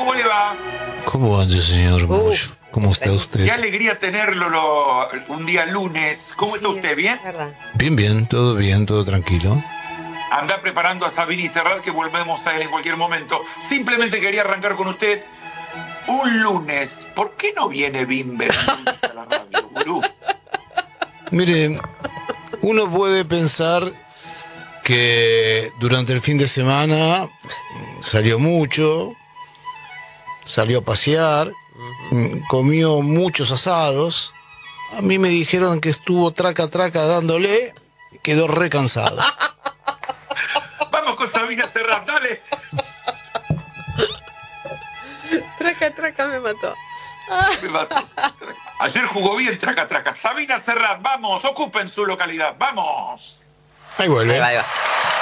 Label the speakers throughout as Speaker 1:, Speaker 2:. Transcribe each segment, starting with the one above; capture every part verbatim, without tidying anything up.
Speaker 1: ¿cómo le va?
Speaker 2: ¿Cómo anda, señor Moyo? ¿Cómo está usted?
Speaker 1: Qué alegría tenerlo lo, un día lunes. ¿Cómo sí, está usted? ¿Bien?
Speaker 2: Bien, bien, todo bien, todo tranquilo.
Speaker 1: Anda preparando a Sabina y Serrat, que volvemos a él en cualquier momento. Simplemente quería arrancar con usted un lunes. ¿Por qué no viene Bimber a la radio, gurú?
Speaker 2: Mire, uno puede pensar que durante el fin de semana salió mucho, salió a pasear, uh-huh. comió muchos asados. A mí me dijeron que estuvo traca traca dándole, quedó re cansado.
Speaker 1: Vamos con Sabina Serrat, dale.
Speaker 3: Traca traca me mató.
Speaker 1: Me mató. Ayer jugó bien traca traca. Sabina Serrat, vamos, ocupen su localidad, vamos.
Speaker 2: Ahí vuelve.
Speaker 3: Ahí va, ahí va.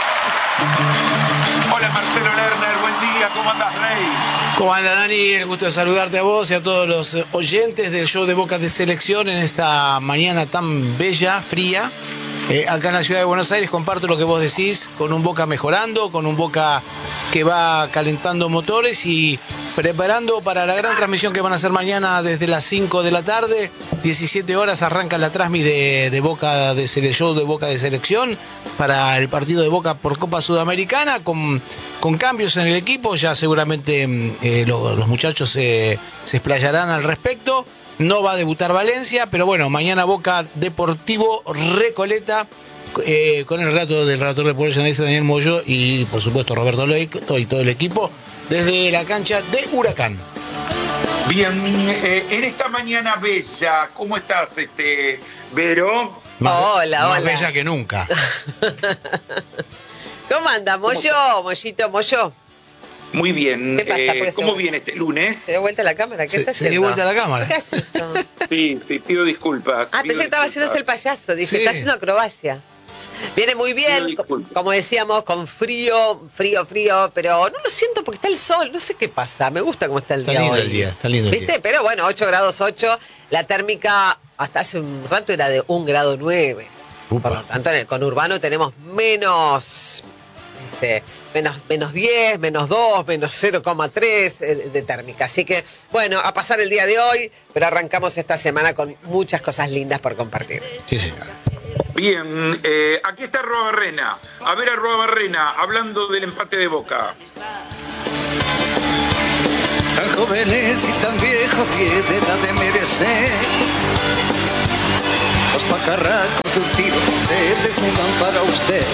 Speaker 1: Hola Marcelo Lerner, buen día, ¿cómo andás, Rey?
Speaker 2: ¿Cómo anda, Dani? El gusto de saludarte a vos y a todos los oyentes del show de Boca de Selección en esta mañana tan bella, fría. Eh, acá en la ciudad de Buenos Aires comparto lo que vos decís, con un Boca mejorando, con un Boca que va calentando motores y preparando para la gran transmisión que van a hacer mañana desde las cinco de la tarde. diecisiete horas arranca la transmisión de, de Boca de Sele, show de Boca de Selección para el partido de Boca por Copa Sudamericana con, con cambios en el equipo. Ya seguramente eh, los, los muchachos eh, se explayarán al respecto. No va a debutar Valencia, pero bueno, mañana Boca Deportivo Recoleta eh, con el relato del relator de Pobreza Daniel Moyo y por supuesto Roberto Leito y todo el equipo desde la cancha de Huracán.
Speaker 1: Bien, eh, en esta mañana bella, ¿cómo estás, este Vero?
Speaker 2: Más,
Speaker 3: hola,
Speaker 2: más
Speaker 3: hola.
Speaker 2: bella que nunca.
Speaker 3: ¿Cómo anda, Moyo? Mollito, Moyo.
Speaker 1: Muy bien.
Speaker 3: ¿Qué pasa?
Speaker 1: Eh, ¿Cómo viene este lunes?
Speaker 3: ¿Se dio vuelta la cámara? ¿Qué
Speaker 2: se,
Speaker 3: está
Speaker 2: se
Speaker 3: haciendo?
Speaker 2: dio vuelta la cámara.
Speaker 3: ¿Qué hace eso?
Speaker 1: Sí, sí, pido disculpas.
Speaker 3: Ah,
Speaker 1: pido
Speaker 3: pensé que estaba haciéndose el payaso. Dije, sí. Está haciendo acrobacia. Viene muy bien, como decíamos, con frío, frío, frío, pero no lo siento porque está el sol, no sé qué pasa, me gusta cómo está el
Speaker 2: está
Speaker 3: día
Speaker 2: lindo
Speaker 3: hoy.
Speaker 2: el día, está lindo el
Speaker 3: ¿Viste?
Speaker 2: día.
Speaker 3: Pero bueno, ocho grados ocho, la térmica hasta hace un rato era de un grado nueve. Por lo tanto, en el conurbano tenemos menos, este, menos, menos diez, menos dos, menos cero coma tres de, de térmica. Así que, bueno, a pasar el día de hoy, pero arrancamos esta semana con muchas cosas lindas por compartir.
Speaker 2: Sí, señor.
Speaker 1: Bien, eh, aquí está Roa Barrena. A ver a Roa Barrena, hablando del empate de Boca.
Speaker 4: Tan jóvenes y tan viejos y de edad de merecer. Los pajarracos de un tiro se desnudan para usted.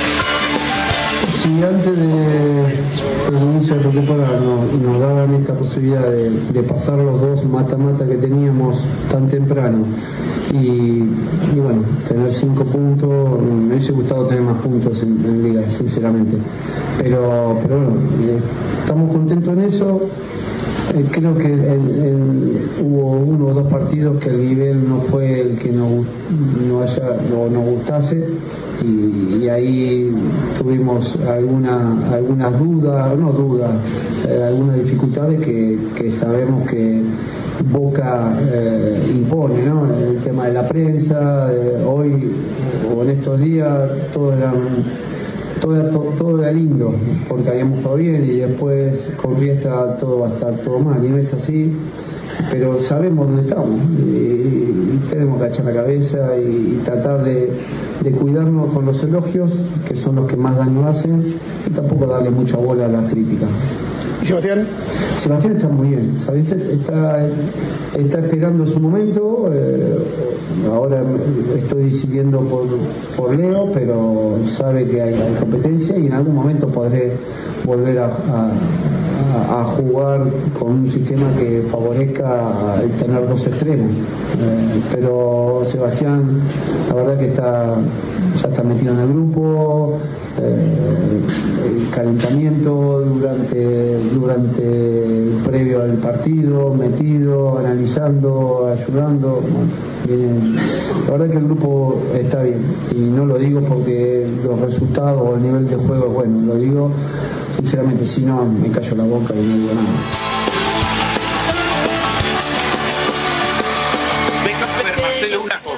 Speaker 5: Si antes del inicio de la temporada nos, nos daban esta posibilidad de, de pasar los dos mata-mata que teníamos tan temprano y, y bueno, tener cinco puntos, me hubiese gustado tener más puntos en, en Liga, sinceramente. Pero, pero bueno, eh, estamos contentos en eso. Eh, creo que el, el, hubo uno o dos partidos que el nivel no fue el que nos, no haya, no, nos gustase y, y ahí tuvimos alguna, algunas dudas, no dudas, eh, algunas dificultades que, que sabemos que Boca eh, impone, ¿no? El tema de la prensa, eh, hoy o en estos días todo era... Todo era, todo, todo era lindo, porque habíamos jugado bien y después con Riestra todo va a estar todo mal, y no es así, pero sabemos dónde estamos y, y tenemos que echar la cabeza y, y tratar de, de cuidarnos con los elogios, que son los que más daño hacen, y tampoco darle mucha bola a las críticas.
Speaker 6: ¿Y Sebastián?
Speaker 5: Sebastián está muy bien, ¿sabes? Está, está esperando su momento. Eh, ahora estoy decidiendo por, por Leo, pero sabe que hay, hay competencia y en algún momento podré volver a, a, a jugar con un sistema que favorezca el tener dos extremos. Eh, pero Sebastián, la verdad que está ya está metido en el grupo. Eh, el calentamiento durante durante previo al partido, metido, analizando, ayudando. Bueno, viene, la verdad que el grupo está bien y no lo digo porque los resultados o el nivel de juego es bueno, lo digo sinceramente, si no me callo la boca y no digo nada.
Speaker 1: Venga a ver, Marcelo, una cosa.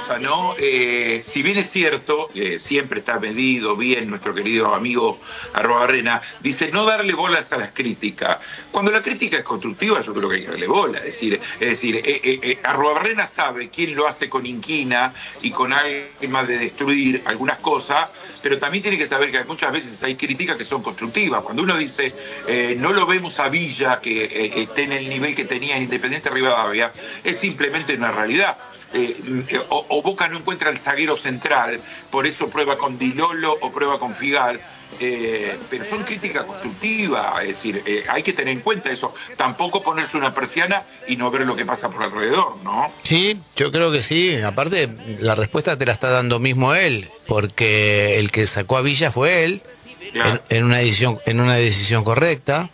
Speaker 1: cosa, ¿no? Eh, si bien es cierto, eh, siempre está medido bien nuestro querido amigo Arrobarrena, dice no darle bolas a las críticas. Cuando la crítica es constructiva, yo creo que hay que darle bola. Es decir, es decir eh, eh, eh, Arrobarrena sabe quién lo hace con inquina y con alma de destruir algunas cosas, pero también tiene que saber que muchas veces hay críticas que son constructivas. Cuando uno dice eh, no lo vemos a Villa que eh, esté en el nivel que tenía en Independiente Rivadavia, es simplemente una realidad. Eh, o, o Boca no encuentra el zaguero central, por eso prueba con Di Lolo o prueba con Figal. Eh, pero son críticas constructivas, es decir, eh, hay que tener en cuenta eso. Tampoco ponerse una persiana y no ver lo que pasa por alrededor, ¿no?
Speaker 2: Sí, yo creo que sí. Aparte, la respuesta te la está dando mismo él, porque el que sacó a Villa fue él, claro. en, en, una decisión, en una decisión correcta.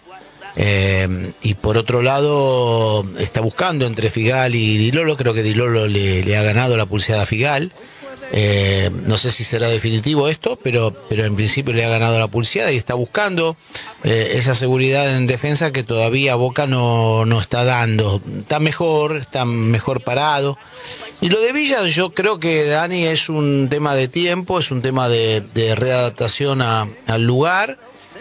Speaker 2: Eh, y por otro lado, está buscando entre Figal y Di Lolo. Creo que Di Lolo le, le ha ganado la pulseada a Figal. Eh, no sé si será definitivo esto, pero, pero en principio le ha ganado la pulseada y está buscando eh, esa seguridad en defensa que todavía Boca no, no está dando. Está mejor, está mejor parado. Y lo de Villa, yo creo que, Dani, es un tema de tiempo, es un tema de, de readaptación a, al lugar.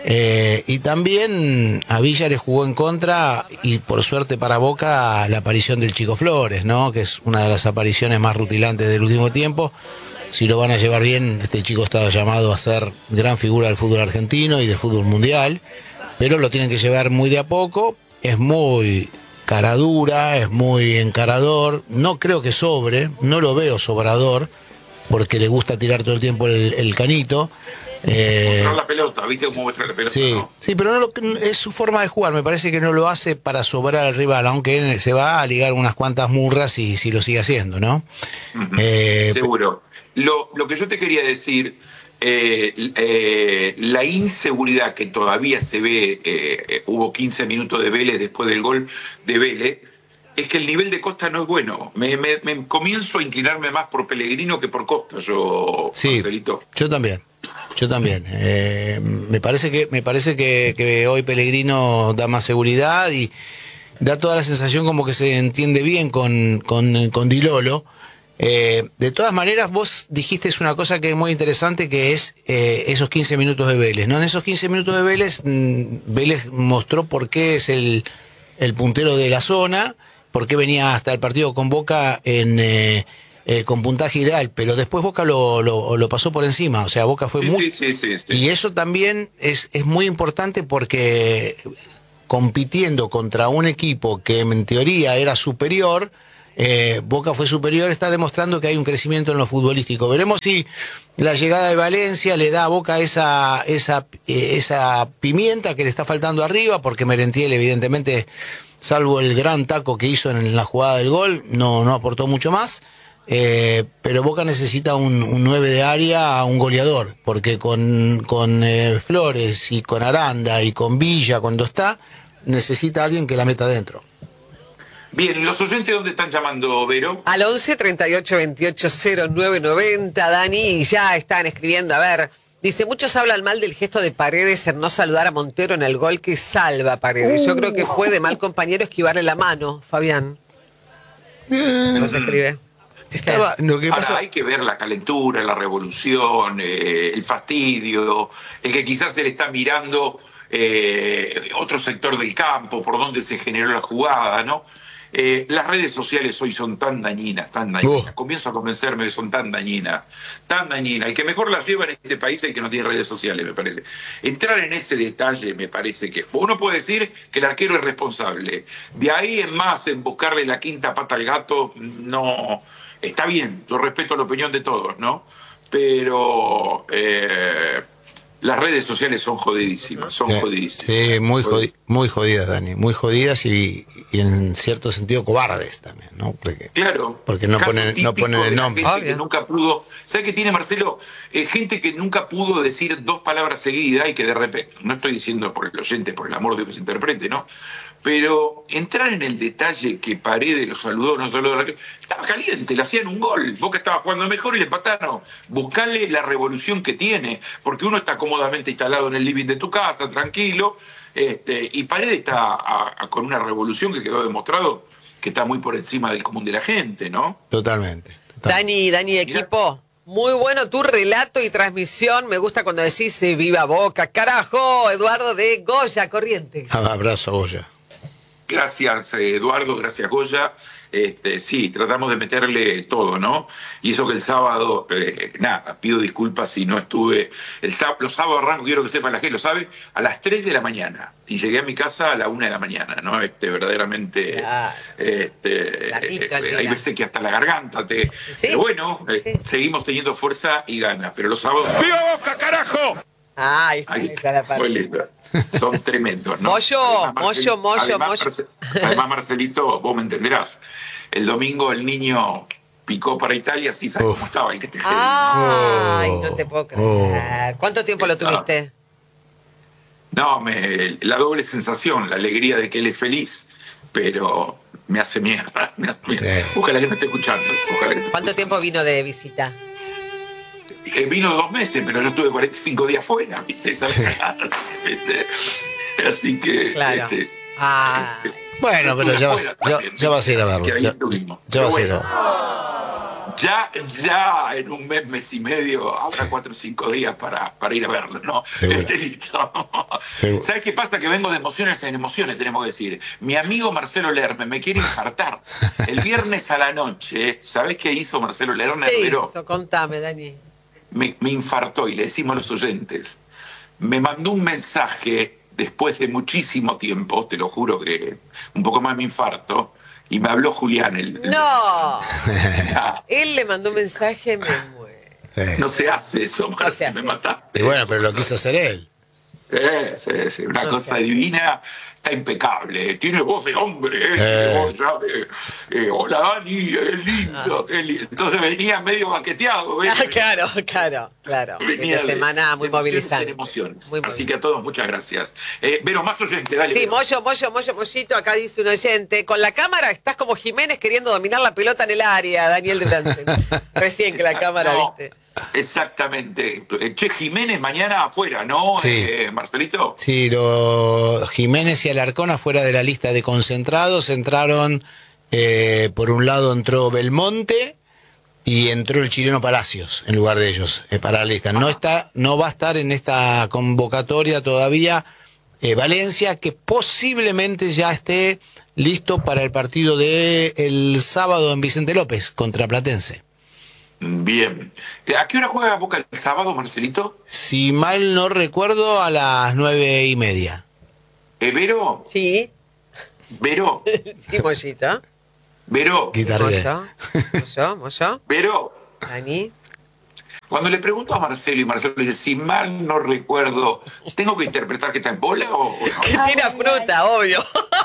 Speaker 2: Eh, y también a Villa le jugó en contra, y por suerte para Boca, la aparición del Chico Flores, ¿no? Que es una de las apariciones más rutilantes del último tiempo. Si lo van a llevar bien, este chico estaba llamado a ser gran figura del fútbol argentino y del fútbol mundial, pero lo tienen que llevar muy de a poco. Es muy cara dura, es muy encarador. No creo que sobre, no lo veo sobrador, porque le gusta tirar todo el tiempo el, el canito.
Speaker 1: Eh, la pelota, ¿viste cómo muestra la pelota?
Speaker 2: Sí,
Speaker 1: ¿no?
Speaker 2: sí, pero no lo, es su forma de jugar. Me parece que no lo hace para sobrar al rival, aunque él se va a ligar unas cuantas murras y si lo sigue haciendo, ¿no?
Speaker 1: Uh-huh.
Speaker 2: eh,
Speaker 1: Seguro. Lo, lo que yo te quería decir, eh, eh, la inseguridad que todavía se ve, eh, eh, hubo quince minutos de Vélez después del gol de Vélez, es que el nivel de Costa no es bueno. Me, me, me comienzo a inclinarme más por Pellegrino que por Costa, yo,
Speaker 2: sí,
Speaker 1: Marcelito.
Speaker 2: Yo también. Yo también. Eh, me parece que me parece que, que hoy Pellegrino da más seguridad y da toda la sensación como que se entiende bien con, con, con Di Lolo. Eh, de todas maneras, vos dijiste una cosa que es muy interesante, que es eh, esos quince minutos de Vélez, ¿no? En esos quince minutos de Vélez, mmm, Vélez mostró por qué es el, el puntero de la zona, por qué venía hasta el partido con Boca en... Eh, Eh, con puntaje ideal, pero después Boca lo, lo, lo pasó por encima, o sea, Boca fue
Speaker 1: sí,
Speaker 2: muy...
Speaker 1: Sí, sí, sí, sí.
Speaker 2: Y eso también es, es muy importante porque compitiendo contra un equipo que en teoría era superior, eh, Boca fue superior, está demostrando que hay un crecimiento en lo futbolístico. Veremos si la llegada de Valencia le da a Boca esa, esa, eh, esa pimienta que le está faltando arriba, porque Merentiel evidentemente, salvo el gran taco que hizo en la jugada del gol, no, no aportó mucho más. Eh, pero Boca necesita un, un nueve de área, un goleador, porque con, con eh, Flores y con Aranda y con Villa cuando está, necesita alguien que la meta adentro.
Speaker 1: Bien, ¿los oyentes dónde están llamando, Vero?
Speaker 3: Al once, treinta y ocho, veintiocho, cero nueve noventa, Dani, y ya están escribiendo, a ver, dice, muchos hablan mal del gesto de Paredes en no saludar a Montero en el gol que salva a Paredes. Yo creo que fue de mal compañero esquivarle la mano, Fabián. No se escribe.
Speaker 2: Estaba, lo que pasa...
Speaker 1: Ahora, hay que ver la calentura, la revolución, eh, el fastidio, el que quizás se le está mirando eh, otro sector del campo, por donde se generó la jugada, ¿no? Eh, las redes sociales hoy son tan dañinas, tan dañinas. Uh. Comienzo a convencerme que son tan dañinas, tan dañinas. El que mejor las lleva en este país es el que no tiene redes sociales, me parece. Entrar en ese detalle me parece que... Uno puede decir que el arquero es responsable. De ahí en más, en buscarle la quinta pata al gato, no... Está bien, yo respeto la opinión de todos, ¿no? Pero eh, las redes sociales son jodidísimas, son
Speaker 2: sí,
Speaker 1: jodidísimas.
Speaker 2: Sí, muy, jodi muy jodidas, Dani, muy jodidas y, y en cierto sentido cobardes también, ¿no? Porque,
Speaker 1: claro.
Speaker 2: Porque no ponen, no ponen el nombre.
Speaker 1: Gente que nunca pudo, ¿sabes qué tiene, Marcelo? Eh, gente que nunca pudo decir dos palabras seguidas y que de repente, no estoy diciendo por el oyente, por el amor de que se interprete, ¿no? Pero entrar en el detalle que Paredes lo saludó, no saludó, estaba caliente, le hacían un gol, Boca estaba jugando mejor y le empataron. Buscarle la revolución que tiene, porque uno está cómodamente instalado en el living de tu casa, tranquilo, este, y Paredes está a, a, con una revolución que quedó demostrado que está muy por encima del común de la gente, ¿no?
Speaker 2: Totalmente,
Speaker 3: Dani, Dani, equipo, muy bueno tu relato y transmisión. Me gusta cuando decís eh, viva Boca. Carajo, Eduardo de Goya Corrientes.
Speaker 2: Abrazo, Goya.
Speaker 1: Gracias, Eduardo, gracias, Goya. Este, sí, tratamos de meterle todo, ¿no? Y eso que el sábado, eh, nada, pido disculpas si no estuve. El sábado, los sábados arranco, quiero que sepan la gente, lo sabe, a las tres de la mañana. Y llegué a mi casa a la una de la mañana, ¿no? Este, verdaderamente. Claro. Este,
Speaker 3: Larguito,
Speaker 1: eh, hay veces que hasta la garganta te.
Speaker 3: ¿Sí?
Speaker 1: Pero bueno,
Speaker 3: Sí.
Speaker 1: eh, seguimos teniendo fuerza y ganas. Pero los sábados. ¡Viva Boca, carajo!
Speaker 3: Ay,
Speaker 1: Ahí,
Speaker 3: esa es la parte.
Speaker 1: muy lindo. Son tremendos, ¿no?
Speaker 3: Mollo,
Speaker 1: Además,
Speaker 3: mollo, mollo,
Speaker 1: además,
Speaker 3: mollo.
Speaker 1: Marce- además, Marcelito, vos me entenderás. El domingo el niño picó para Italia, sí sabes
Speaker 2: Oh.
Speaker 1: cómo estaba el que te
Speaker 3: Ay,
Speaker 2: Oh.
Speaker 3: no te puedo creer.
Speaker 2: Oh.
Speaker 3: ¿Cuánto tiempo lo tuviste?
Speaker 1: No, me, la doble sensación, la alegría de que él es feliz, pero me hace mierda. Me hace mierda.
Speaker 2: Sí.
Speaker 1: Ojalá que me esté escuchando. Ojalá que me esté
Speaker 3: ¿Cuánto tiempo vino de visita?
Speaker 1: Eh, vino dos meses, pero yo estuve cuarenta y cinco días fuera, ¿viste? ¿Sabes? Este, así que.
Speaker 3: Claro.
Speaker 1: este,
Speaker 3: Ay.
Speaker 1: este,
Speaker 2: Bueno, pero ya vas, ya, ya vas a ir a verlo.
Speaker 1: que ahí
Speaker 2: Ya,
Speaker 1: estuvimos.
Speaker 2: ya vas a ir
Speaker 1: Pero
Speaker 2: a verlo.
Speaker 1: Ya, ya en un mes, mes y medio, habrá cuatro o cinco días para, para ir a verlo, ¿no?
Speaker 2: Seguro.
Speaker 1: Este, listo.
Speaker 2: Seguro.
Speaker 1: ¿Sabes qué pasa? Que vengo de emociones en emociones, tenemos que decir. Mi amigo Marcelo Lerme me quiere infartar. El viernes a la noche, ¿sabés qué hizo Marcelo Lerme?
Speaker 3: ¿Qué
Speaker 1: Pero
Speaker 3: hizo? Contame, Dani.
Speaker 1: me, me infartó, y le decimos a los oyentes. Me mandó un mensaje después de muchísimo tiempo, te lo juro que un poco más me infarto, y me habló Julián. El, el-
Speaker 3: ¡No!
Speaker 1: Ah,
Speaker 3: Él le mandó un mensaje, me muero.
Speaker 2: Sí.
Speaker 1: no se hace eso, Marcelo,
Speaker 3: se hace
Speaker 1: me mataste.
Speaker 2: Y bueno, pero lo quiso hacer él.
Speaker 1: Sí, sí, sí, una
Speaker 3: No
Speaker 1: cosa
Speaker 3: sé.
Speaker 1: divina, está impecable, tiene voz de hombre, ¿eh?
Speaker 2: Eh.
Speaker 1: Tiene voz ya de, eh, hola Dani, es lindo, qué lindo. Entonces venía medio baqueteado, ¿ves?
Speaker 3: Ah, claro, claro, claro.
Speaker 1: Venía
Speaker 3: Fin de semana muy
Speaker 1: emociones
Speaker 3: movilizante.
Speaker 1: en emociones.
Speaker 3: Muy
Speaker 1: Así
Speaker 3: movilizante.
Speaker 1: que a todos muchas gracias. Eh, Vero, más oyente, dale.
Speaker 3: Sí,
Speaker 1: Vero.
Speaker 3: Mollo, Mollo, Mollo, Mollito, acá dice un oyente. Con la cámara estás como Jiménez queriendo dominar la pelota en el área, Daniel de Bransen. Recién que la cámara,
Speaker 1: No,
Speaker 3: viste.
Speaker 1: Exactamente. Eh, Che, Jiménez mañana afuera, ¿no,
Speaker 2: Sí.
Speaker 1: eh, Marcelito?
Speaker 2: Sí, los Jiménez y Alarcón afuera de la lista de concentrados entraron, eh, por un lado entró Belmonte y entró el chileno Palacios en lugar de ellos, eh, para la lista. No está, no va a estar en esta convocatoria todavía eh, Valencia, que posiblemente ya esté listo para el partido de el sábado en Vicente López contra Platense.
Speaker 1: Bien. ¿A qué hora juega Boca el sábado, Marcelito?
Speaker 2: Si mal no recuerdo, a las nueve y media.
Speaker 1: Eh, Vero,
Speaker 3: Sí,
Speaker 1: Vero,
Speaker 3: sí, Mollito.
Speaker 1: Vero,
Speaker 2: Guitarra.
Speaker 3: Mollo, Mollo, Mollo,
Speaker 1: Vero.
Speaker 3: Dani.
Speaker 1: Cuando le pregunto a Marcelo y Marcelo le dice, si mal no recuerdo, ¿tengo que interpretar que está en bola o, o no?
Speaker 3: Que tira fruta, obvio.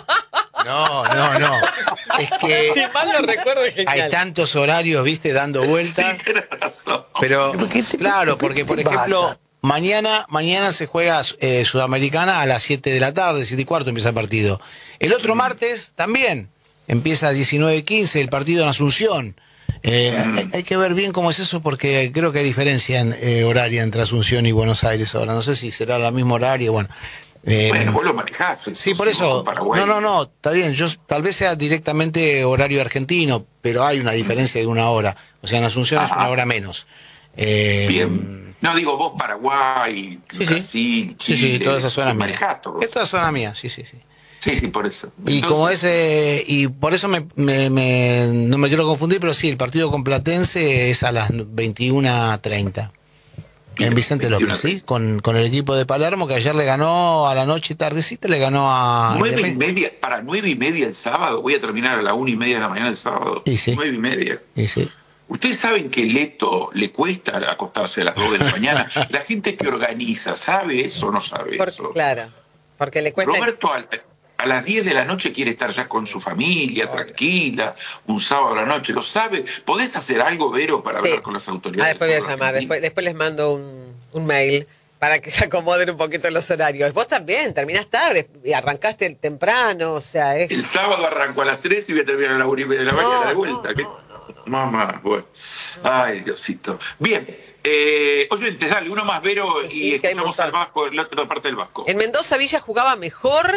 Speaker 2: No, no, no. Es que
Speaker 3: Si mal no recuerdo, es
Speaker 2: hay
Speaker 3: genial.
Speaker 2: tantos horarios, viste, dando vueltas.
Speaker 1: Sí, tenés razón.
Speaker 2: Pero, claro, porque, por ejemplo, mañana, mañana se juega eh, Sudamericana a las siete de la tarde, siete y cuarto empieza el partido. El otro martes también empieza a diecinueve y quince el partido en Asunción. Eh, hay, hay que ver bien cómo es eso, porque creo que hay diferencia en, eh, horaria entre Asunción y Buenos Aires ahora. No sé si será la misma horario, bueno. Eh,
Speaker 1: Bueno, vos lo manejás.
Speaker 2: Sí, por eso.
Speaker 1: Paraguay.
Speaker 2: No, no, no, está bien. Yo tal vez sea directamente horario argentino, pero hay una diferencia de una hora. O sea, en Asunción es una hora menos. Eh,
Speaker 1: Bien. No, digo vos, Paraguay,
Speaker 2: Sí, sí.
Speaker 1: Brasil,
Speaker 2: Sí,
Speaker 1: Chile.
Speaker 2: sí, toda esa zona
Speaker 1: lo
Speaker 2: mía.
Speaker 1: manejás todo.
Speaker 2: Es toda zona mía, sí, sí, sí.
Speaker 1: Sí, sí, por eso.
Speaker 2: Y
Speaker 1: Entonces,
Speaker 2: como ese, y por eso me, me- me- no me quiero confundir, pero sí, el partido con Platense es a las veintiuna treinta.
Speaker 1: Bien,
Speaker 2: En Vicente López,
Speaker 1: veintiuna
Speaker 2: ¿sí? Con, con el equipo de Palermo, que ayer le ganó a la noche tardecita, le ganó a...
Speaker 1: Nueve y
Speaker 2: Independ-
Speaker 1: media, para nueve y media el sábado, voy a terminar a la una y media de la mañana el sábado.
Speaker 2: Y sí.
Speaker 1: Nueve y media.
Speaker 2: Y sí.
Speaker 1: Ustedes saben que Leto le cuesta acostarse a las dos de la mañana. La gente que organiza, ¿sabe eso o no sabe
Speaker 3: Porque,
Speaker 1: eso?
Speaker 3: claro, porque le cuesta...
Speaker 1: Roberto a, a las diez de la noche quiere estar ya con su familia, tranquila, un sábado a la noche. ¿Lo sabe? ¿Podés hacer algo, Vero, para
Speaker 3: Sí.
Speaker 1: hablar con las autoridades?
Speaker 3: Ah, después voy a
Speaker 1: del
Speaker 3: llamar,
Speaker 1: Argentina?
Speaker 3: después, después les mando un, un mail para que se acomoden un poquito los horarios. Vos también, terminás tarde y arrancaste temprano, o sea, es...
Speaker 1: El sábado arranco a las tres y voy a terminar a las una y media de la
Speaker 3: No,
Speaker 1: mañana de
Speaker 3: no,
Speaker 1: vuelta.
Speaker 3: no,
Speaker 1: ¿Qué? Mamá, bueno. Ay, Diosito. Bien. Eh, oyentes, dale, uno más, Vero,
Speaker 3: Sí,
Speaker 1: y
Speaker 3: que hay
Speaker 1: escuchamos
Speaker 3: montón.
Speaker 1: al Vasco, la otra parte del Vasco.
Speaker 3: En Mendoza Villa jugaba mejor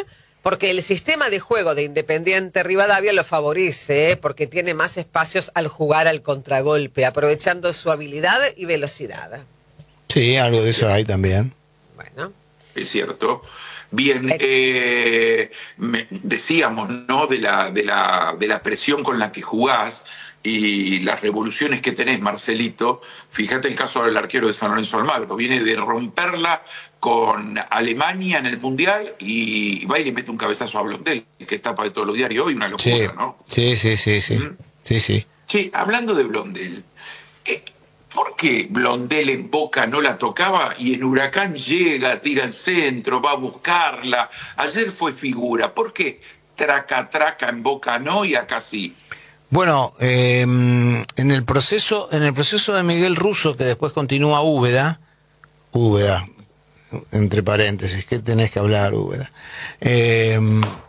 Speaker 3: Porque el sistema de juego de Independiente Rivadavia lo favorece, ¿eh? Porque tiene más espacios al jugar al contragolpe, aprovechando su habilidad y velocidad.
Speaker 2: Sí, algo de eso hay también.
Speaker 3: Bueno.
Speaker 1: Es cierto. Bien, eh, me, decíamos, ¿no? De la, de, la, de la presión con la que jugás y las revoluciones que tenés, Marcelito. Fíjate el caso del arquero de San Lorenzo Almagro. Viene de romperla con Alemania en el Mundial y va y le mete un cabezazo a Blondel, que es tapa de todos los diarios hoy, una locura,
Speaker 2: Sí,
Speaker 1: ¿no?
Speaker 2: sí, sí, sí, sí.
Speaker 1: ¿Mm?
Speaker 2: Sí, sí.
Speaker 1: Che, hablando de Blondel, eh, ¿por qué Blondel en Boca no la tocaba y en Huracán llega, tira el centro, va a buscarla? Ayer fue figura. ¿Por qué traca, traca en Boca no y acá sí?
Speaker 2: Bueno, eh, en el proceso, en el proceso de Miguel Russo, que después continúa Úbeda, Úbeda, entre paréntesis, ¿qué tenés que hablar, Úbeda? Eh,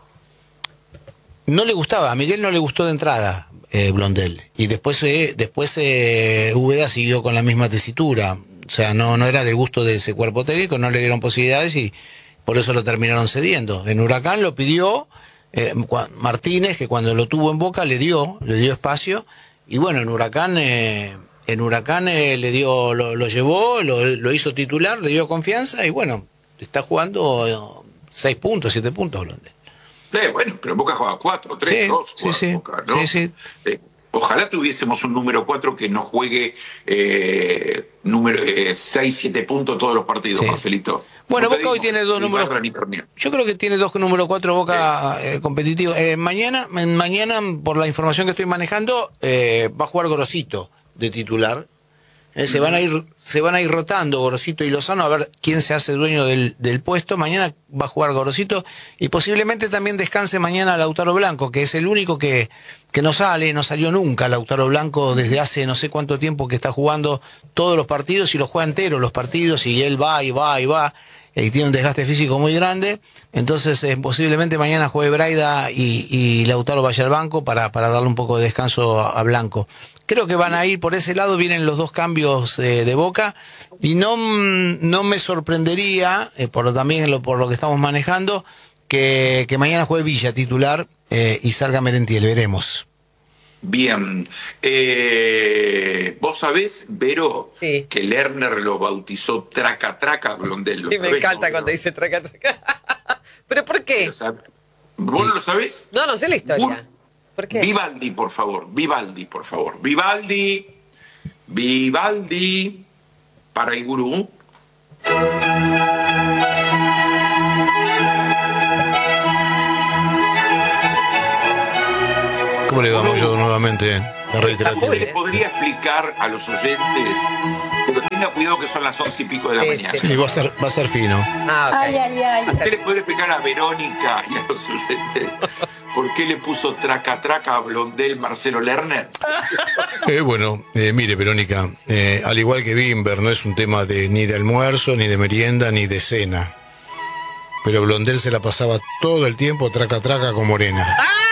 Speaker 2: no le gustaba, a Miguel no le gustó de entrada eh, Blondel, y después, eh, después eh, Úbeda siguió con la misma tesitura, o sea, no, no era del gusto de ese cuerpo técnico, no le dieron posibilidades y por eso lo terminaron cediendo. En Huracán lo pidió Eh, Martínez, que cuando lo tuvo en Boca le dio, le dio espacio, y bueno, en Huracán, eh, en Huracán eh, le dio, lo, lo llevó, lo, lo hizo titular, le dio confianza, y bueno, está jugando eh, seis puntos, siete puntos, Blondel.
Speaker 1: Eh, bueno, pero en Boca juega cuatro, tres,
Speaker 2: Sí,
Speaker 1: dos,
Speaker 2: sí, sí,
Speaker 1: Boca, ¿no?
Speaker 2: sí, sí.
Speaker 1: Eh, ojalá tuviésemos un número cuatro que no juegue eh, número eh, seis, siete puntos todos los partidos,
Speaker 2: Sí.
Speaker 1: Marcelito.
Speaker 2: Bueno,
Speaker 1: No
Speaker 2: Boca hoy
Speaker 1: pedimos
Speaker 2: tiene dos
Speaker 1: ni
Speaker 2: números.
Speaker 1: barra ni torneo.
Speaker 2: Yo creo que tiene dos número cuatro Boca eh, competitivo. Eh, mañana, mañana, por la información que estoy manejando, eh, va a jugar Gorosito de titular. Eh, se van a ir, se van a ir rotando Gorosito y Lozano a ver quién se hace dueño del, del puesto. Mañana va a jugar Gorosito y posiblemente también descanse mañana Lautaro Blanco, que es el único que, que no sale, no salió nunca Lautaro Blanco desde hace no sé cuánto tiempo que está jugando todos los partidos y los juega enteros los partidos y él va y va y va. Y tiene un desgaste físico muy grande, entonces eh, posiblemente mañana juegue Braida y, y Lautaro vaya al banco para, para darle un poco de descanso a, a Blanco. Creo que van a ir por ese lado, vienen los dos cambios eh, de Boca, y no, no me sorprendería, eh, por lo, también lo, por lo que estamos manejando, que, que mañana juegue Villa titular eh, y salga Merentiel, veremos.
Speaker 1: Bien, eh, vos sabés, Vero,
Speaker 3: Sí.
Speaker 1: que Lerner lo bautizó Traca Traca Blondel. ¿Lo
Speaker 3: Sí, me
Speaker 1: sabés,
Speaker 3: encanta
Speaker 1: no,
Speaker 3: cuando
Speaker 1: Vero?
Speaker 3: dice traca, traca. ¿Pero por qué?
Speaker 1: ¿Lo sabés? ¿Vos no lo sabés?
Speaker 3: No, no sé la historia.
Speaker 1: Bur-
Speaker 3: ¿Por qué?
Speaker 1: Vivaldi, por favor, Vivaldi, por favor. Vivaldi, Vivaldi, para el gurú.
Speaker 2: ¿Cómo le vamos yo nuevamente? La reiterativa.
Speaker 1: ¿Le podría explicar a los oyentes? Pero tenga cuidado que son las once y pico de la
Speaker 3: Sí,
Speaker 1: mañana.
Speaker 3: sí.
Speaker 2: Sí, va a ser, va a ser fino.
Speaker 3: Ah, ok.
Speaker 6: Ay, ay, ay.
Speaker 3: Va a
Speaker 1: ¿Usted
Speaker 3: ser-
Speaker 1: le podría explicar a Verónica y a los oyentes por qué le puso traca traca a Blondel Marcelo Lerner?
Speaker 2: Eh, bueno, eh, mire, Verónica, eh, al igual que Bimber, no es un tema de ni de almuerzo, ni de merienda, ni de cena. Pero Blondel se la pasaba todo el tiempo traca traca con Morena.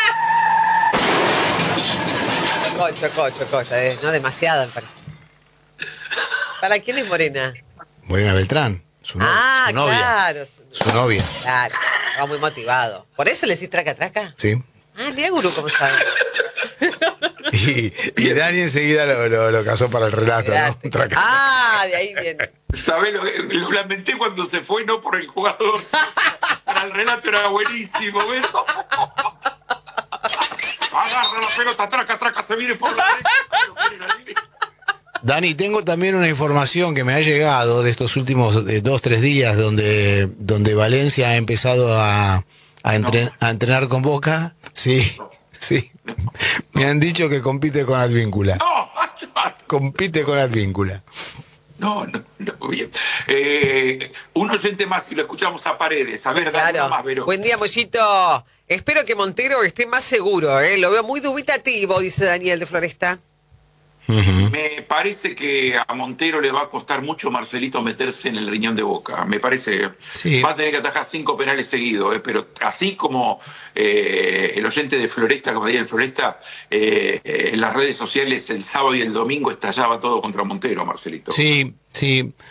Speaker 3: Cocho, cocho, cocho. eh, No demasiado, me parece. ¿Para quién es Morena?
Speaker 2: Morena Beltrán, su, no-
Speaker 3: Ah,
Speaker 2: su novia.
Speaker 3: claro. Su,
Speaker 2: Su novia,
Speaker 3: claro. Va muy motivado. ¿Por eso le decís traca, traca?
Speaker 2: ¿sí?
Speaker 3: Ah, mira, Gurú, cómo sabe.
Speaker 2: Y, y Dani enseguida lo, lo, lo casó para el relato,
Speaker 3: Mirá,
Speaker 2: ¿no? Traca.
Speaker 3: Ah, de ahí viene.
Speaker 1: ¿Sabés? Lo, lo lamenté cuando se fue, no por el jugador. Para el relato era buenísimo, ¿ves? Agarra la pelota, traca, traca, se viene por la derecha.
Speaker 2: Dani, tengo también una información que me ha llegado de estos últimos eh, dos, tres días donde, donde Valencia ha empezado a, a, entren- a entrenar con Boca. Sí, sí. Me han dicho que compite con Advíncula.
Speaker 1: No,
Speaker 2: Compite con Advíncula.
Speaker 1: no, no, no, bien. Eh, un oyente más y lo escuchamos a Paredes. A ver, dale
Speaker 3: Claro.
Speaker 1: más, Vero.
Speaker 3: Buen día, Mollito. Espero que Montero esté más seguro, ¿eh? Lo veo muy dubitativo, dice Daniel de Floresta.
Speaker 2: Ujú.
Speaker 1: Me parece que a Montero le va a costar mucho, Marcelito, meterse en el riñón de Boca. Me parece.
Speaker 2: Sí.
Speaker 1: Va a tener que atajar cinco penales seguidos, eh, pero así como eh, el oyente de Floresta, como Daniel Floresta, eh, eh, en las redes sociales el sábado y el domingo estallaba todo contra Montero, Marcelito.
Speaker 2: Sí, sí.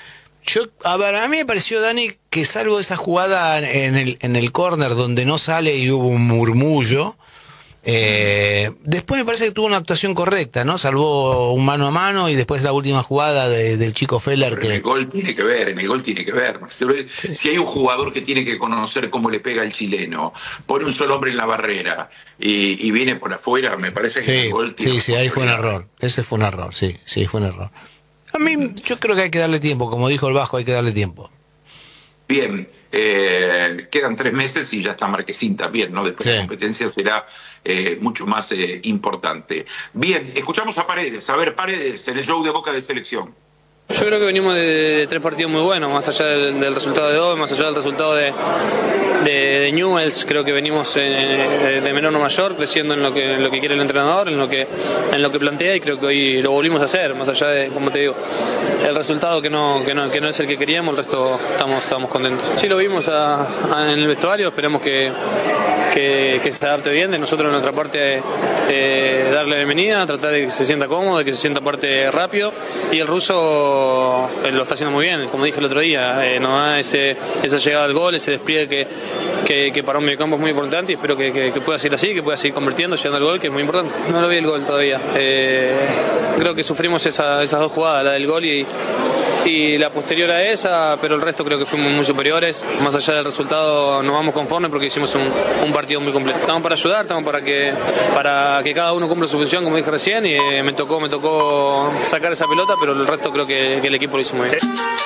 Speaker 2: Yo, a ver, a mí me pareció, Dani, que salvo esa jugada en el, en el córner donde no sale y hubo un murmullo, eh, después me parece que tuvo una actuación correcta, ¿no? Salvó un mano a mano y después la última jugada de, del chico Feller.
Speaker 1: Pero
Speaker 2: que...
Speaker 1: en el gol tiene que ver, en el gol tiene que ver, Marcelo. Sí. Si hay un jugador que tiene que conocer cómo le pega el chileno, pone un solo hombre en la barrera y, y viene por afuera, me parece que
Speaker 2: sí,
Speaker 1: en el gol tiene
Speaker 2: sí, sí, ahí fue un error. Ese fue un error, sí, sí, fue un error. A mí, yo creo que hay que darle tiempo, como dijo el Vasco, hay que darle tiempo.
Speaker 1: Bien, eh, quedan tres meses y ya está Marquesín también, ¿no? Después sí. La competencia será eh, mucho más eh, importante. Bien, escuchamos a Paredes. A ver, Paredes, en el show de Boca de Selección.
Speaker 6: Yo creo que venimos de, de tres partidos muy buenos, más allá del, del resultado de hoy, más allá del resultado de, de, de Newell's. Creo que venimos en, de, de menor a mayor, creciendo en lo que en lo que quiere el entrenador, en lo que en lo que plantea, y creo que hoy lo volvimos a hacer, más allá de, como te digo, el resultado que no que no, que no es el que queríamos, el resto estamos estamos contentos. Sí, lo vimos a, a, en el vestuario, esperemos que Que, que se adapte bien, de nosotros en nuestra parte eh, darle la bienvenida, tratar de que se sienta cómodo, de que se sienta parte rápido, y el ruso eh, lo está haciendo muy bien, como dije el otro día, eh, nos da ese, esa llegada al gol, ese despliegue que, que, que para un mediocampo es muy importante, y espero que, que, que pueda seguir así, que pueda seguir convirtiendo, llegando al gol, que es muy importante. No lo vi el gol todavía, eh, creo que sufrimos esa, esas dos jugadas, la del gol y y la posterior a esa, pero el resto creo que fuimos muy superiores. Más allá del resultado nos vamos conformes porque hicimos un, un partido muy completo. Estamos para ayudar, estamos para que para que cada uno cumpla su función, como dije recién, y eh, me tocó me tocó sacar esa pelota, pero el resto creo que, que el equipo lo hizo muy bien.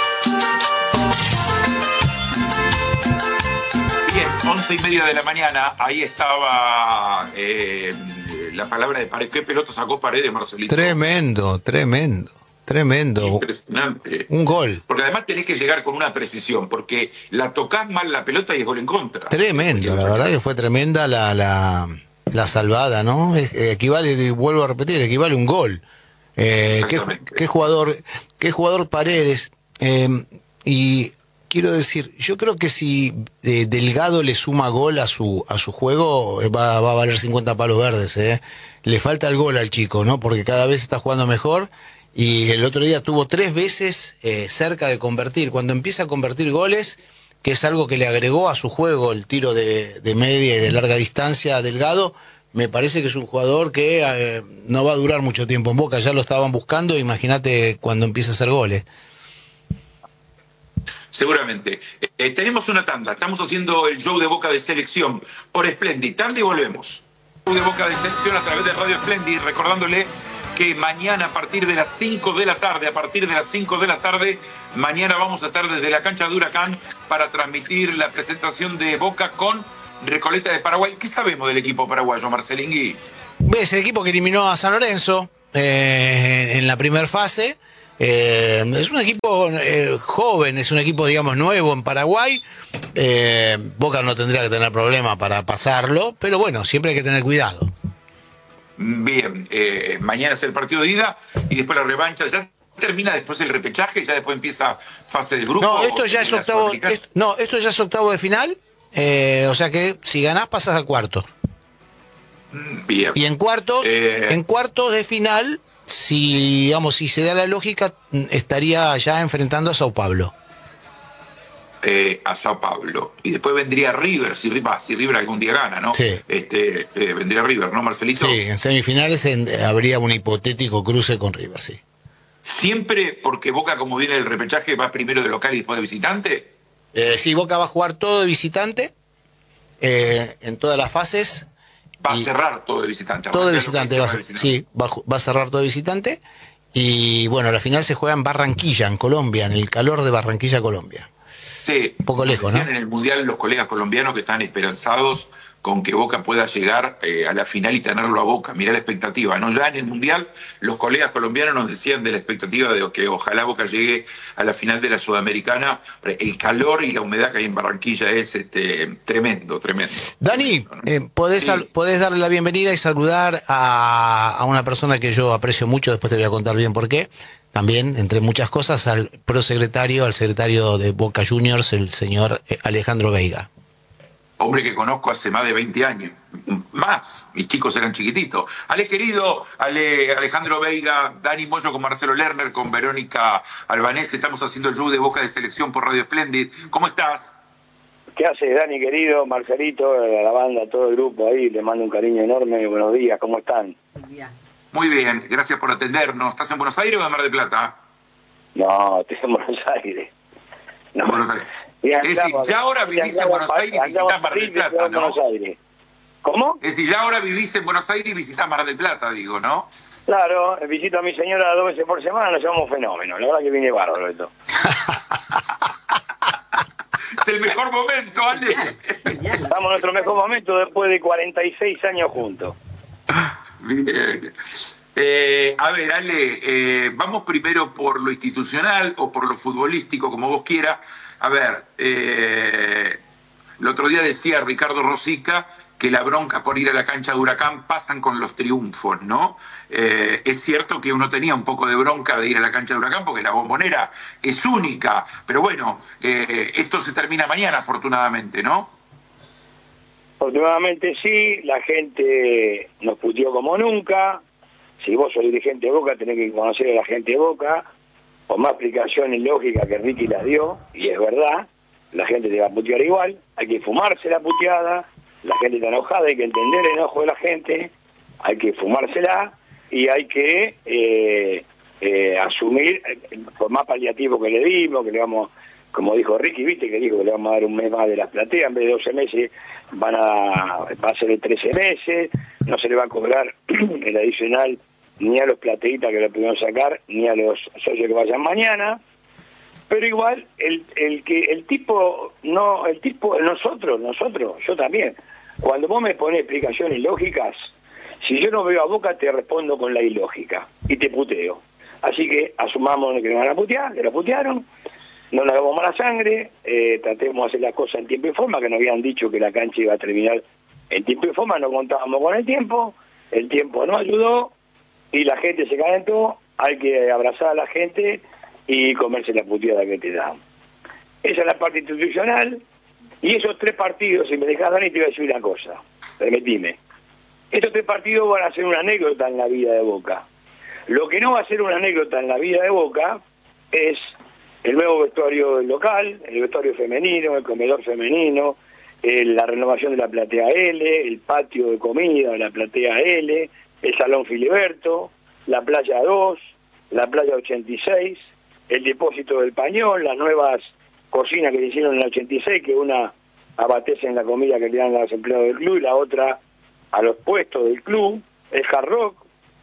Speaker 1: Bien, once y media de la mañana, ahí estaba eh, la palabra de Paredes. ¿Qué pelota sacó Paredes, Marcelito?
Speaker 2: Tremendo, tremendo. Tremendo.
Speaker 1: Impresionante.
Speaker 2: Un gol.
Speaker 1: Porque además tenés que llegar con una precisión, porque la tocás mal la pelota y es gol en contra.
Speaker 2: Tremendo, la verdad que fue tremenda la, la, la salvada, ¿no? Equivale, vuelvo a repetir, equivale a un gol. Eh, ¿qué, qué jugador, qué jugador Paredes. Eh, y quiero decir, yo creo que si eh, Delgado le suma gol a su a su juego, va, va a valer cincuenta palos verdes. Eh. Le falta el gol al chico, ¿no? Porque cada vez está jugando mejor. Y el otro día tuvo tres veces eh, cerca de convertir. Cuando empieza a convertir goles, que es algo que le agregó a su juego el tiro de, de media y de larga distancia a Delgado, me parece que es un jugador que eh, no va a durar mucho tiempo en Boca. Ya lo estaban buscando, imagínate cuando empieza a hacer goles.
Speaker 1: Seguramente. Eh, tenemos una tanda. Estamos haciendo el show de Boca de Selección por Splendid. Tanda y volvemos. Show de Boca de Selección a través de Radio Splendid, recordándole que mañana a partir de las cinco de la tarde, a partir de las cinco de la tarde, mañana vamos a estar desde la cancha de Huracán para transmitir la presentación de Boca con Recoleta de Paraguay. ¿Qué sabemos del equipo paraguayo, Marcelingui?
Speaker 2: Es el equipo que eliminó a San Lorenzo eh, en la primera fase. Eh, es un equipo eh, joven, es un equipo, digamos, nuevo en Paraguay. Eh, Boca no tendría que tener problema para pasarlo, pero bueno, siempre hay que tener cuidado.
Speaker 1: Bien, eh, mañana es el partido de ida y después la revancha. ¿Ya termina después el repechaje? ¿Ya después empieza fase de grupo?
Speaker 2: No, esto ya es octavo. Esto, no, esto ya es octavo de final. Eh, o sea que si ganás pasas al cuarto.
Speaker 1: Bien.
Speaker 2: Y en cuartos, eh... en cuartos de final, si digamos, si se da la lógica, estaría ya enfrentando a Sao Paulo.
Speaker 1: Eh, a Sao Paulo. Y después vendría River, si, si River algún día gana, ¿no?
Speaker 2: Sí.
Speaker 1: Este, eh, vendría River, ¿no, Marcelito?
Speaker 2: Sí, en semifinales en, habría un hipotético cruce con River, sí.
Speaker 1: ¿Siempre porque Boca, como viene el repechaje, va primero de local y después de visitante?
Speaker 2: Eh, sí, Boca va a jugar todo de visitante, eh, en todas las fases.
Speaker 1: Va a cerrar todo de visitante.
Speaker 2: Todo de visitante, va a, visitante. Sí, va a, va a cerrar todo de visitante. Y bueno, la final se juega en Barranquilla, en Colombia, en el calor de Barranquilla, Colombia.
Speaker 1: Sí,
Speaker 2: un poco lejos, ¿no?
Speaker 1: En el Mundial los colegas colombianos que están esperanzados con que Boca pueda llegar eh, a la final y tenerlo a Boca. Mirá la expectativa, ¿no? Ya en el Mundial los colegas colombianos nos decían de la expectativa de que ojalá Boca llegue a la final de la Sudamericana. El calor y la humedad que hay en Barranquilla es este, tremendo, tremendo.
Speaker 2: Dani, eh, podés, sí. podés darle la bienvenida y saludar a, a una persona que yo aprecio mucho, después te voy a contar bien por qué. También, entre muchas cosas, al prosecretario, al secretario de Boca Juniors, el señor Alejandro Veiga.
Speaker 1: Hombre que conozco hace más de veinte años. más, mis chicos eran chiquititos. Ale querido, Ale, Alejandro Veiga, Dani Moyo con Marcelo Lerner, con Verónica Albanese, estamos haciendo el show de Boca de Selección por Radio Splendid. ¿Cómo estás?
Speaker 7: ¿Qué haces, Dani, querido? Marcelito, a la banda, a todo el grupo ahí, les mando un cariño enorme. Buenos días, ¿cómo están?
Speaker 3: Buen día.
Speaker 1: Muy bien, gracias por atendernos. ¿Estás en Buenos Aires o en Mar del Plata?
Speaker 7: No, estoy en Buenos Aires. No.
Speaker 1: Buenos Aires.
Speaker 7: Y
Speaker 1: Es decir,
Speaker 7: andaba-
Speaker 1: ya ahora vivís en Buenos Aires y
Speaker 7: andaba
Speaker 1: visitás Mar del
Speaker 7: en
Speaker 1: Plata, ¿no?
Speaker 7: Buenos Aires. ¿Cómo?
Speaker 1: Es decir, ya ahora vivís en Buenos Aires y visitás Mar del Plata, digo, ¿no?
Speaker 7: Claro, visito a mi señora dos veces por semana, nos llamamos fenómeno. La verdad que viene bárbaro esto.
Speaker 1: Es el mejor momento, Ale.
Speaker 7: Estamos en nuestro mejor momento después de cuarenta y seis años juntos.
Speaker 1: Bien. Eh, a ver, Ale, eh, vamos primero por lo institucional o por lo futbolístico, como vos quieras. A ver, eh, el otro día decía Ricardo Rosica que la bronca por ir a la cancha de Huracán pasan con los triunfos, ¿no? Eh, es cierto que uno tenía un poco de bronca de ir a la cancha de Huracán porque la Bombonera es única, pero bueno, eh, esto se termina mañana, afortunadamente, ¿no?
Speaker 7: Afortunadamente sí, la gente nos puteó como nunca. Si vos sos dirigente de Boca, tenés que conocer a la gente de Boca, por más explicaciones lógicas que Ricky las dio, y es verdad, la gente te va a putear igual, hay que fumarse la puteada, la gente está enojada, hay que entender el enojo de la gente, hay que fumársela y hay que eh, eh, asumir, eh, por más paliativo que le dimos, que le vamos, como dijo Ricky, viste que dijo que le vamos a dar un mes más de las plateas, en vez de doce meses van a, va a ser de trece meses, no se le va a cobrar el adicional ni a los plateístas que lo pudieron sacar, ni a los socios que vayan mañana, pero igual el, el que el tipo, no, el tipo, nosotros, nosotros, yo también, cuando vos me pones explicaciones lógicas, si yo no veo a Boca te respondo con la ilógica y te puteo. Así que asumamos que nos van a putear, que lo putearon, no nos hagamos mala sangre, eh, tratemos de hacer las cosas en tiempo y forma, que nos habían dicho que la cancha iba a terminar en tiempo y forma, no contábamos con el tiempo, el tiempo no ayudó y la gente se calentó, hay que abrazar a la gente y comerse la puteada que te dan. Esa es la parte institucional, y esos tres partidos, si me dejás, Dani, te voy a decir una cosa, permitime. Estos tres partidos van a ser una anécdota en la vida de Boca. Lo que no va a ser una anécdota en la vida de Boca es el nuevo vestuario local, el vestuario femenino, el comedor femenino, el, la renovación de la platea L, el patio de comida de la platea L, el salón Filiberto, la playa dos, la playa ochenta y seis, el depósito del Pañol, las nuevas cocinas que se hicieron en el ochenta y seis, que una abastecen la comida que le dan a los empleados del club y la otra a los puestos del club, el Hard Rock,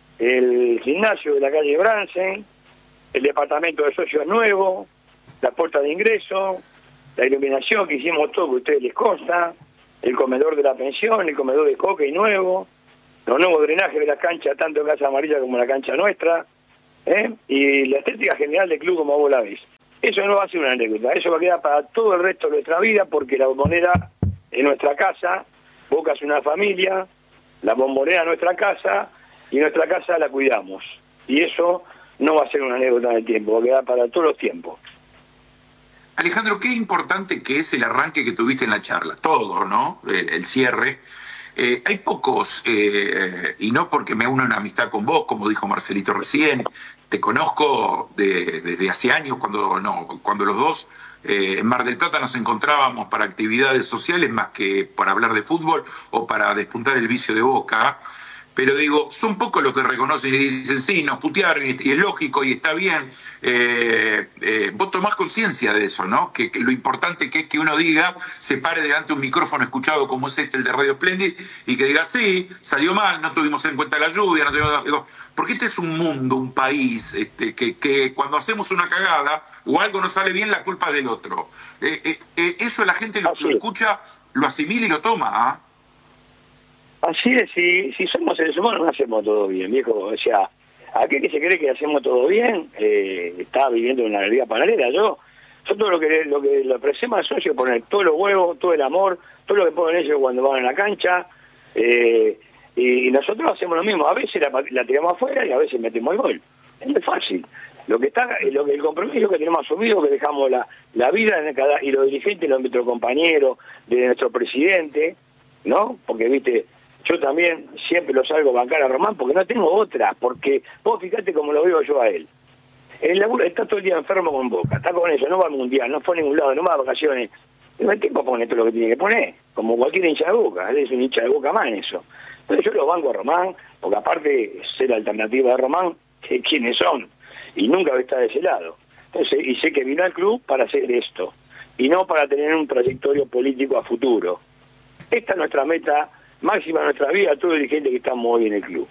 Speaker 7: el gimnasio de la calle Bransen, el departamento de socios nuevo, la puerta de ingreso, la iluminación que hicimos todo que a ustedes les consta, el comedor de la pensión, el comedor de hockey nuevo, los nuevos drenajes de la cancha, tanto en Casa Amarilla como en la cancha nuestra, ¿eh? Y la estética general del club como vos la ves. Eso no va a ser una anécdota, eso va a quedar para todo el resto de nuestra vida, porque la Bombonera es nuestra casa, Boca es una familia, la Bombonera es nuestra casa, y nuestra casa la cuidamos. Y eso no va a ser una anécdota en el tiempo, va a quedar para todos los tiempos.
Speaker 1: Alejandro, qué importante que es el arranque que tuviste en la charla, todo, ¿no? El, el cierre. Eh, hay pocos, eh, y no porque me uno en amistad con vos, como dijo Marcelito recién, te conozco de, desde hace años, cuando, no, cuando los dos eh, en Mar del Plata nos encontrábamos para actividades sociales más que para hablar de fútbol o para despuntar el vicio de Boca. Pero digo, son pocos los que reconocen y dicen, sí, nos putearon y es lógico y está bien. Eh, eh, vos tomás conciencia de eso, ¿no? Que, que lo importante que es que uno diga, se pare delante de un micrófono escuchado como es este, el de Radio Splendid, y que diga, sí, salió mal, no tuvimos en cuenta la lluvia, no tuvimos... Digo, porque este es un mundo, un país, este, que, que cuando hacemos una cagada o algo no sale bien, la culpa es del otro. Eh, eh, eh, eso la gente lo, lo escucha, lo asimila y lo toma, ¿ah?
Speaker 7: Así es, si, si somos seres humanos no hacemos todo bien, viejo. O sea, aquel que se cree que hacemos todo bien eh, está viviendo una realidad paralela. Yo, yo todo lo que lo que lo ofrecemos al socio, poner todos los huevos, todo el amor, todo lo que ponen ellos cuando van a la cancha, eh, y, y nosotros hacemos lo mismo. A veces la, la tiramos afuera y a veces metemos el gol. Es muy fácil. Lo que está, lo que el compromiso que tenemos asumido, que dejamos la, la vida en cada, y los dirigentes, los nuestros compañeros, de nuestro presidente, ¿no? Porque, viste, yo también siempre lo salgo a bancar a Román porque no tengo otra, porque vos fíjate cómo lo veo yo a él. El laburo está todo el día enfermo con Boca, está con eso, no va al mundial, no fue a ningún lado, no va a vacaciones. El tipo pone todo lo que tiene que poner, como cualquier hincha de Boca, él es un hincha de Boca más en eso. Entonces yo lo banco a Román, porque aparte ser alternativa de Román, sé quiénes son, y nunca va a estar de ese lado. Entonces, y sé que vino al club para hacer esto, y no para tener un trayectorio político a futuro. Esta es nuestra meta máxima de nuestra vida, todo el dirigente que estamos hoy en el club.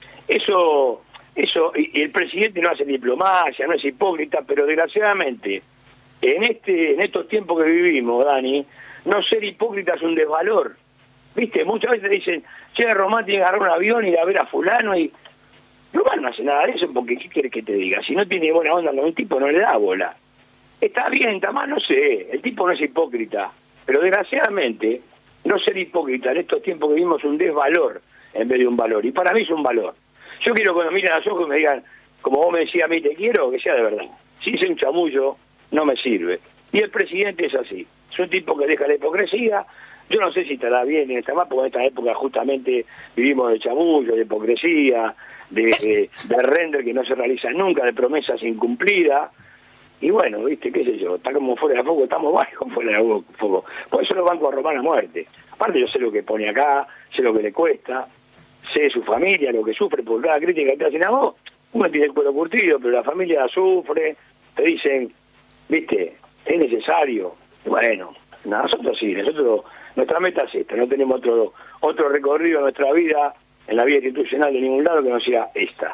Speaker 7: Eso, eso, y, y el presidente no hace diplomacia, no es hipócrita, pero desgraciadamente, en este, en estos tiempos que vivimos, Dani, no ser hipócrita es un desvalor. Viste, muchas veces dicen, che, Román tiene que agarrar un avión y ir a ver a fulano, y Román no hace nada de eso, porque ¿qué quieres que te diga? Si no tiene buena onda con un tipo, no le da bola. Está bien, está mal, no sé, el tipo no es hipócrita, pero desgraciadamente, no ser hipócrita en estos tiempos que vivimos es un desvalor en vez de un valor, y para mí es un valor. Yo quiero que me miren a los ojos y me digan, como vos me decías a mí te quiero, que sea de verdad. Si es un chamullo, no me sirve. Y el presidente es así, es un tipo que deja la hipocresía. Yo no sé si estará bien en esta más, porque en esta época justamente vivimos de chamullo, de hipocresía, de, de, de render que no se realiza nunca, de promesas incumplidas. Y bueno, viste, qué sé yo, está como fuera de foco, estamos bajos fuera de foco. Por eso lo banco a Román a muerte. Aparte yo sé lo que pone acá, sé lo que le cuesta, sé de su familia, lo que sufre por cada crítica que te hacen a vos. Uno tiene el cuero curtido, pero la familia sufre, te dicen, viste, es necesario. Bueno, nosotros sí, nosotros, nuestra meta es esta, no tenemos otro, otro recorrido en nuestra vida, en la vida institucional de ningún lado que no sea esta.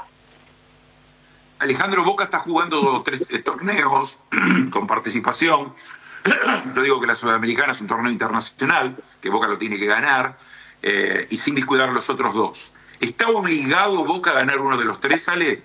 Speaker 1: Alejandro, Boca está jugando tres eh, torneos con participación. Yo digo que la Sudamericana es un torneo internacional, que Boca lo tiene que ganar, eh, y sin descuidar los otros dos. ¿Está obligado Boca a ganar uno de los tres, Ale?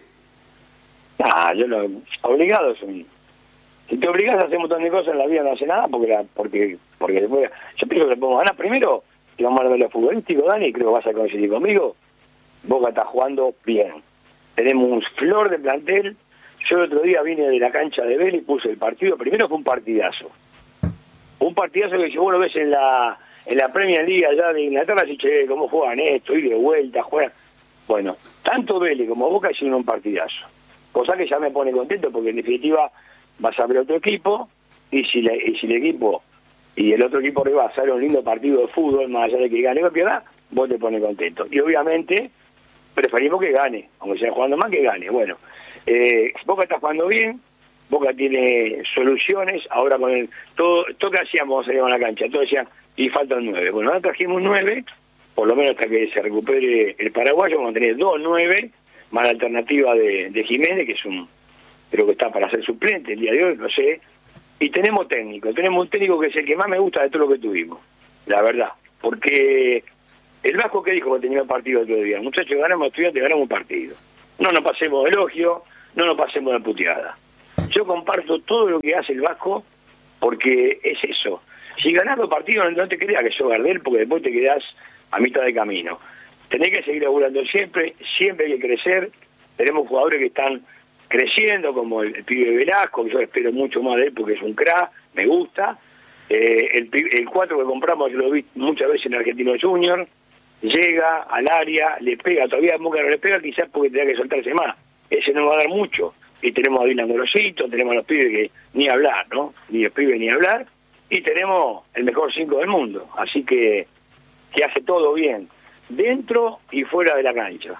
Speaker 7: Ah, yo no, obligado es un... Si te obligas a hacer un montón de cosas en la vida no hace nada, porque la, porque porque después, yo pienso que le podemos ganar primero, y vamos a ver lo futbolístico, Dani, creo que vas a coincidir conmigo. Boca está jugando bien. Tenemos un flor de plantel. Yo el otro día vine de la cancha de Vélez y puse el partido. Primero fue un partidazo. Un partidazo que si vos lo ves en la en la Premier League allá de Inglaterra, si che, cómo juegan esto, y de vuelta, juegan. Bueno, tanto Vélez como Boca hicieron un partidazo. Cosa que ya me pone contento porque en definitiva vas a ver otro equipo y si, le, y si el equipo y el otro equipo arriba sale un lindo partido de fútbol, más allá de que gane o pierda, vos te pones contento. Y obviamente preferimos que gane, aunque sea jugando más, que gane. Bueno, eh, Boca está jugando bien, Boca tiene soluciones, ahora con el todo, todo que hacíamos salir a la cancha, todos decían, y faltan nueve. Bueno, ahora trajimos nueve, por lo menos hasta que se recupere el paraguayo, vamos a tener dos nueve, más la alternativa de, de Jiménez, que es un, creo que está para ser suplente el día de hoy, no sé, y tenemos técnico, tenemos un técnico que es el que más me gusta de todo lo que tuvimos, la verdad, porque el Vasco que dijo que tenía un partido el otro día, muchachos, ganamos estudiantes, ganamos un partido. No nos pasemos de elogio, no nos pasemos de puteada. Yo comparto todo lo que hace el Vasco porque es eso. Si ganás los partidos no te creas que sos Gardel porque después te quedás a mitad de camino. Tenés que seguir laburando siempre, siempre hay que crecer. Tenemos jugadores que están creciendo como el, el pibe Velasco, que yo espero mucho más de él porque es un crack, me gusta. Eh, el, el cuatro que compramos, yo lo vi muchas veces en Argentino Junior, llega al área, le pega, todavía Boca no le pega, quizás porque tenga que soltarse más. Ese no va a dar mucho. Y tenemos a Dylan Gorosito, tenemos a los pibes que ni hablar, ¿no? Ni los pibes ni hablar. Y tenemos el mejor cinco del mundo. Así que, que hace todo bien, dentro y fuera de la cancha.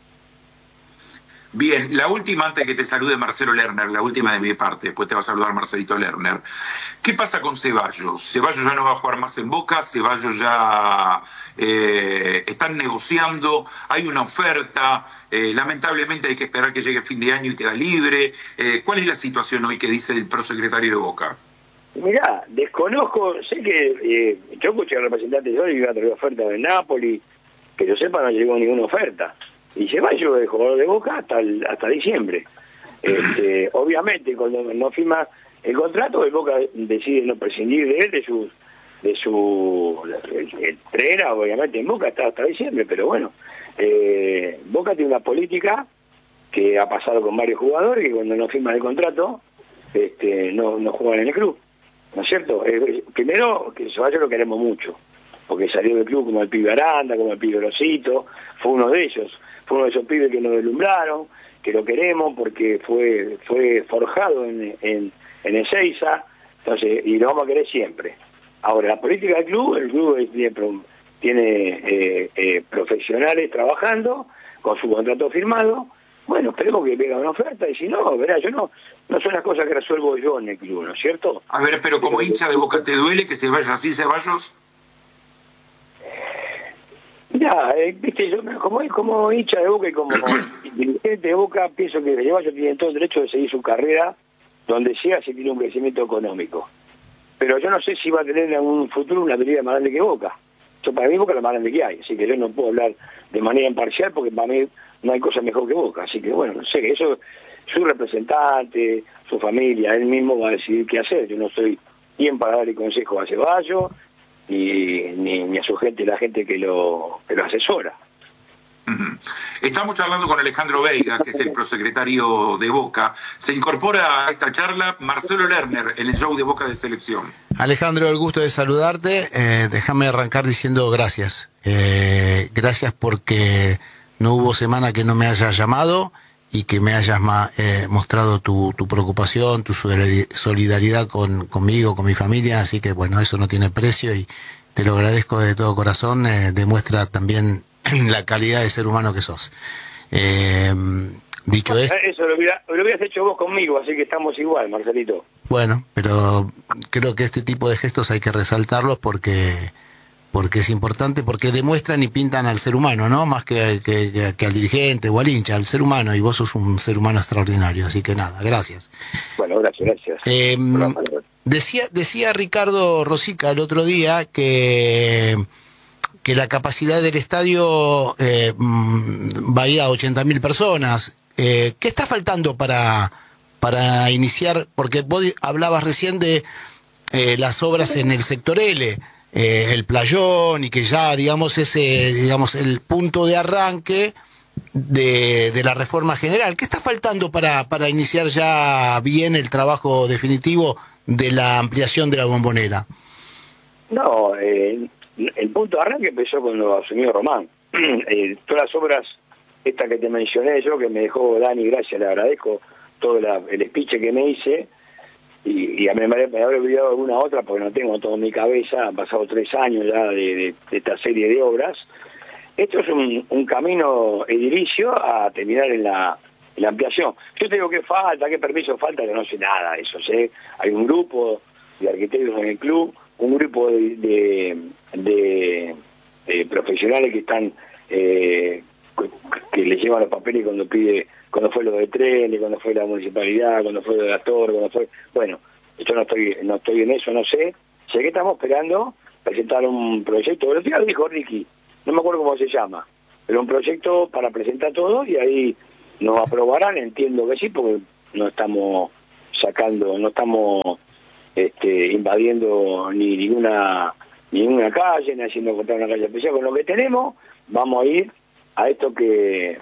Speaker 1: Bien, la última antes que te salude Marcelo Lerner, la última de mi parte, después te va a saludar Marcelito Lerner. ¿Qué pasa con Ceballos? Ceballos ya no va a jugar más en Boca, Ceballos ya eh, están negociando, hay una oferta, eh, lamentablemente hay que esperar que llegue el fin de año y queda libre. Eh, ¿Cuál es la situación hoy que dice el prosecretario de Boca?
Speaker 7: Mirá, desconozco, sé que eh, yo escuché al representante de hoy que iba a traer oferta de Napoli, que yo sepa no llegó ninguna oferta. Y Ceballos es jugador de Boca hasta el, hasta diciembre. Este, obviamente, cuando no firma el contrato, el Boca decide no prescindir de él, de su... de su entrena, obviamente, en Boca está hasta diciembre, pero bueno, eh, Boca tiene una política que ha pasado con varios jugadores que cuando no firman el contrato este, no, no juegan en el club, ¿no es cierto? Eh, primero, que Ceballos lo queremos mucho, porque salió del club como el pibe Aranda, como el pibe Rosito, fue uno de ellos, fue uno de esos pibes que nos deslumbraron, que lo queremos porque fue fue forjado en, en, en Ezeiza, entonces, y lo vamos a querer siempre. Ahora, la política del club, el club tiene, tiene eh, eh, profesionales trabajando, con su contrato firmado. Bueno, esperemos que venga una oferta, y si no, verá, yo no, no son las cosas que resuelvo yo en el club, ¿no es cierto?
Speaker 1: A ver, pero como hincha de Boca, ¿te duele que se vaya así Ceballos?
Speaker 7: Mirá, eh, viste, yo como, como hincha de Boca y como dirigente de Boca, pienso que Ceballos tiene todo el derecho de seguir su carrera donde sea, si tiene un crecimiento económico. Pero yo no sé si va a tener en un futuro una habilidad más grande que Boca. Yo, para mí Boca es la más grande que hay, así que yo no puedo hablar de manera imparcial porque para mí no hay cosa mejor que Boca. Así que bueno, no sé, eso su representante, su familia, él mismo va a decidir qué hacer. Yo no estoy bien para darle consejo a Ceballos ni, ni, ni a su gente, la gente que lo, que lo asesora.
Speaker 1: Uh-huh. Estamos charlando con Alejandro Veiga, que es el prosecretario de Boca. Se incorpora a esta charla Marcelo Lerner en el show de Boca de Selección.
Speaker 2: Alejandro, el gusto de saludarte. Eh, déjame arrancar diciendo gracias. Eh, gracias porque no hubo semana que no me hayas llamado y que me hayas ma, eh, mostrado tu, tu preocupación, tu solidaridad con, conmigo, con mi familia. Así que bueno, eso no tiene precio y te lo agradezco de todo corazón. Eh, demuestra también la calidad de ser humano que sos. Eh, dicho esto...
Speaker 7: Eso lo, hubiera, lo hubieras hecho vos conmigo, así que estamos igual, Marcelito.
Speaker 2: Bueno, pero creo que este tipo de gestos hay que resaltarlos porque porque es importante, porque demuestran y pintan al ser humano, ¿no? Más que, que, que, que al dirigente o al hincha, al ser humano, y vos sos un ser humano extraordinario, así que nada, gracias.
Speaker 7: Bueno, gracias, gracias.
Speaker 2: Eh, decía, decía Ricardo Rosica el otro día que... que la capacidad del estadio eh, va a ir a ochenta mil personas. Eh, ¿Qué está faltando para, para iniciar? Porque vos hablabas recién de eh, las obras en el sector L, eh, el playón, y que ya, digamos, ese, digamos, el punto de arranque de, de la reforma general. ¿Qué está faltando para, para iniciar ya bien el trabajo definitivo de la ampliación de la Bombonera?
Speaker 7: No, eh... el punto de arranque empezó cuando asumió Román. eh, todas las obras, estas que te mencioné yo, que me dejó Dani, gracias, le agradezco todo la, el speech que me hice, y, y a mí me, me habré olvidado alguna otra porque no tengo todo en mi cabeza, han pasado tres años ya de, de, de esta serie de obras. Esto es un, un camino edilicio a terminar en la, en la ampliación. Yo te digo qué falta, qué permiso falta, que no sé nada de eso, sé. Hay un grupo de arquitectos en el club, un grupo de, de, de, de profesionales que están eh, que le llevan los papeles cuando pide, cuando fue lo de trenes, cuando fue la municipalidad, cuando fue lo de la torre, cuando fue, bueno, yo no estoy no estoy en eso, no sé, sé que estamos esperando presentar un proyecto, el otro día lo dijo Ricky, no me acuerdo cómo se llama, pero un proyecto para presentar todo y ahí nos aprobarán, entiendo que sí, porque no estamos sacando, no estamos este, invadiendo ni ninguna ninguna calle, ni haciendo contar una calle especial. Con lo que tenemos, vamos a ir a esto que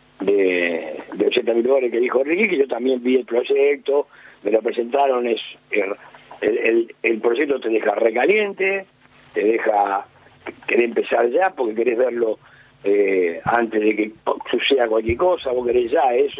Speaker 7: de, de ochenta mil dólares que dijo Ricky, que yo también vi el proyecto, me lo presentaron, es el, el, el proyecto te deja recaliente, te deja querer empezar ya, porque querés verlo eh, antes de que suceda cualquier cosa, vos querés ya eso.